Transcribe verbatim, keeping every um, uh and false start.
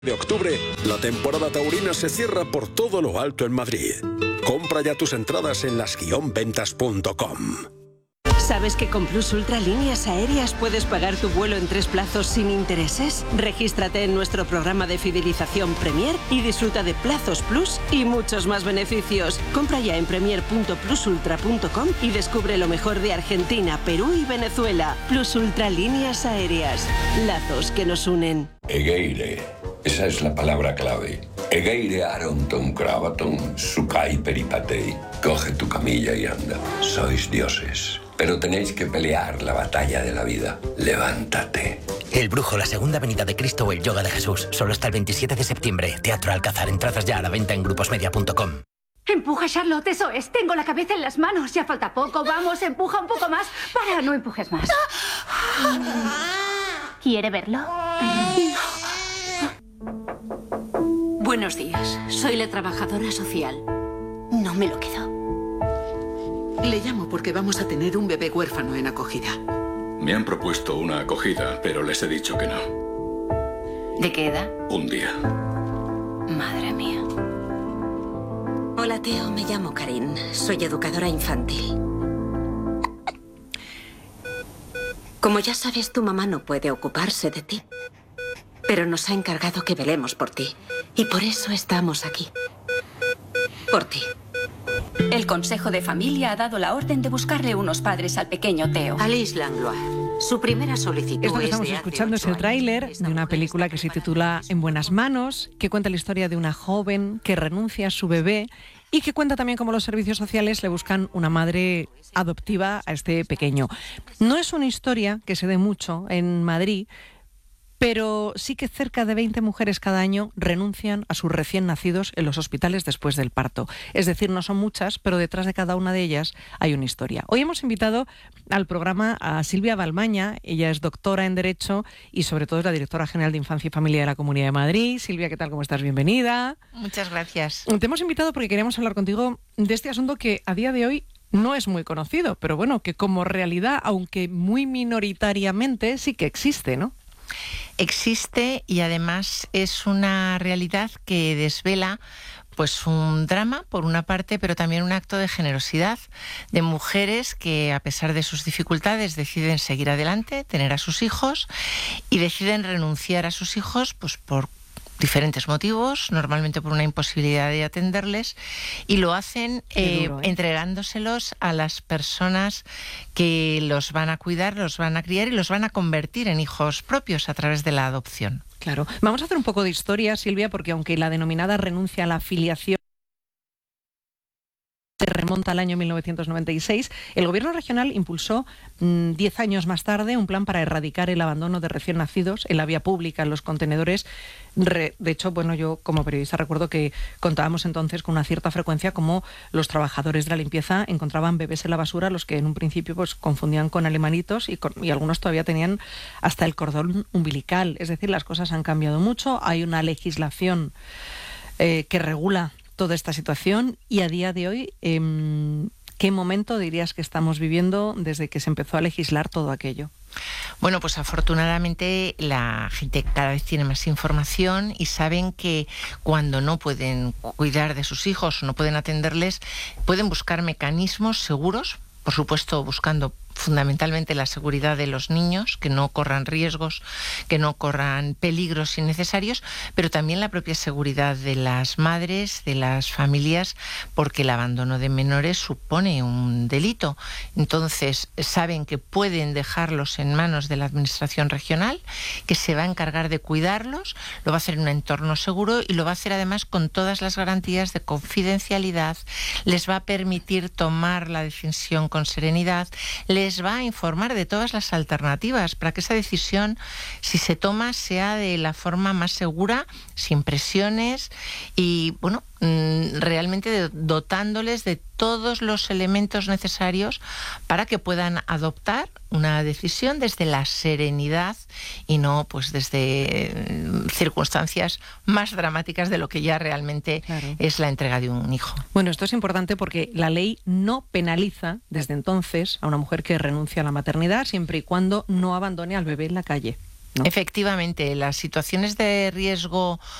De octubre, la temporada taurina se cierra por todo lo alto en Madrid. Compra ya tus entradas en las guion ventas punto com. ¿Sabes que con Plus Ultra Líneas Aéreas puedes pagar tu vuelo en tres plazos sin intereses? Regístrate en nuestro programa de fidelización Premier y disfruta de plazos Plus y muchos más beneficios. Compra ya en premier punto plus ultra punto com y descubre lo mejor de Argentina, Perú y Venezuela. Plus Ultra Líneas Aéreas. Lazos que nos unen. Egeire. Esa es la palabra clave. Egeire Aronton Cravaton Sukai Peripatei. Coge tu camilla y anda. Sois dioses. Pero tenéis que pelear la batalla de la vida. Levántate. El Brujo, la Segunda Venida de Cristo o el Yoga de Jesús. Solo hasta el veintisiete de septiembre. Teatro Alcázar. Entradas ya a la venta en gruposmedia punto com. Empuja, Charlotte, eso es. Tengo la cabeza en las manos. Ya falta poco. Vamos, empuja un poco más. Para, no empujes más. ¿Quiere verlo? Buenos días. Soy la trabajadora social. No me lo quedo. Le llamo porque vamos a tener un bebé huérfano en acogida. Me han propuesto una acogida, pero les he dicho que no. ¿De qué edad? Un día. Madre mía. Hola, Teo. Me llamo Karin. Soy educadora infantil. Como ya sabes, tu mamá no puede ocuparse de ti. Pero nos ha encargado que velemos por ti. Y por eso estamos aquí. Por ti. El Consejo de Familia ha dado la orden de buscarle unos padres al pequeño Teo. Alice Langlois. Su primera solicitud. Esto que estamos escuchando es el tráiler de una película que se titula En buenas manos, que cuenta la historia de una joven que renuncia a su bebé y que cuenta también cómo los servicios sociales le buscan una madre adoptiva a este pequeño. No es una historia que se dé mucho en Madrid, pero sí que cerca de veinte mujeres cada año renuncian a sus recién nacidos en los hospitales después del parto. Es decir, no son muchas, pero detrás de cada una de ellas hay una historia. Hoy hemos invitado al programa a Silvia Balmaña. Ella es doctora en Derecho y sobre todo es la directora general de Infancia y Familia de la Comunidad de Madrid. Silvia, ¿qué tal? ¿Cómo estás? Bienvenida. Muchas gracias. Te hemos invitado porque queríamos hablar contigo de este asunto que a día de hoy no es muy conocido, pero bueno, que como realidad, aunque muy minoritariamente, sí que existe, ¿no? Existe y además es una realidad que desvela pues un drama por una parte, pero también un acto de generosidad de mujeres que a pesar de sus dificultades deciden seguir adelante, tener a sus hijos y deciden renunciar a sus hijos pues por diferentes motivos, normalmente por una imposibilidad de atenderles, y lo hacen eh, duro, ¿eh? entregándoselos a las personas que los van a cuidar, los van a criar y los van a convertir en hijos propios a través de la adopción. Claro. Vamos a hacer un poco de historia, Silvia, porque aunque la denominada renuncia a la filiación se remonta al año mil novecientos noventa y seis, el gobierno regional impulsó mmm, diez años más tarde un plan para erradicar el abandono de recién nacidos en la vía pública, en los contenedores. Re, de hecho, bueno, yo como periodista recuerdo que contábamos entonces con una cierta frecuencia cómo los trabajadores de la limpieza encontraban bebés en la basura, los que en un principio pues confundían con alemanitos y, con, y algunos todavía tenían hasta el cordón umbilical. Es decir, las cosas han cambiado mucho, hay una legislación eh, que regula toda esta situación y a día de hoy, eh, ¿qué momento dirías que estamos viviendo desde que se empezó a legislar todo aquello? Bueno, pues afortunadamente la gente cada vez tiene más información y saben que cuando no pueden cuidar de sus hijos o no pueden atenderles, pueden buscar mecanismos seguros, por supuesto buscando fundamentalmente la seguridad de los niños, que no corran riesgos, que no corran peligros innecesarios, pero también la propia seguridad de las madres, de las familias, porque el abandono de menores supone un delito. Entonces, saben que pueden dejarlos en manos de la administración regional, que se va a encargar de cuidarlos, lo va a hacer en un entorno seguro y lo va a hacer además con todas las garantías de confidencialidad, les va a permitir tomar la decisión con serenidad, les va a informar de todas las alternativas para que esa decisión, si se toma, sea de la forma más segura, sin presiones y, bueno, realmente dotándoles de todos los elementos necesarios para que puedan adoptar una decisión desde la serenidad y no pues desde circunstancias más dramáticas de lo que ya realmente claro. es la entrega de un hijo. Bueno, esto es importante porque la ley no penaliza desde entonces a una mujer que renuncia a la maternidad siempre y cuando no abandone al bebé en la calle. ¿no? Efectivamente, las situaciones de riesgo